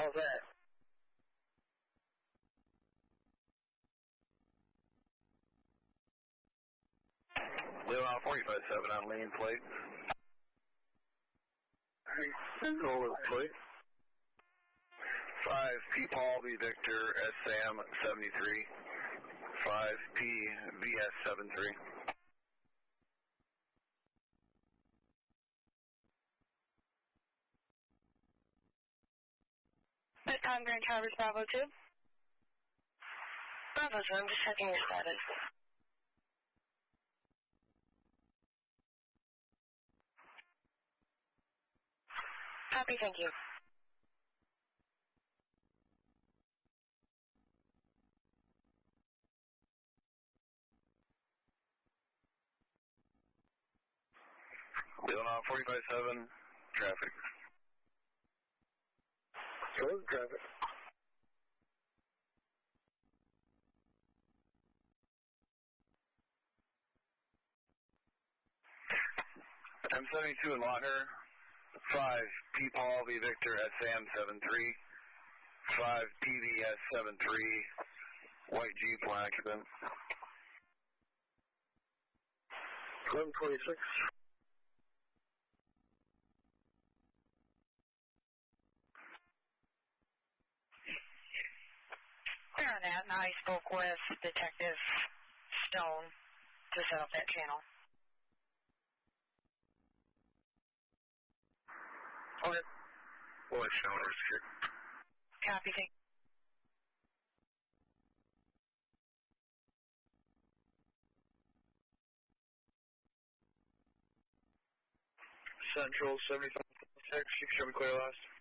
hell is that? Leon 45-7 on lane plate. Single plate. 5P Paul V Victor SM 73. 5P VS 73. Tom Grand Traverse Bravo 2. Bravo 2, I'm just checking your status. Copy, thank you. Leon 45-7, traffic. Go traffic. M72 in Lautner. 5P Paul V Victor SM 73. 5PVS 73. White Jeep occupant. 1126. Fair on that, and I spoke with Detective Stone to set up that channel. Okay. We'll let you know when we're here. Copy, thank Central 75, 6, show me clear last.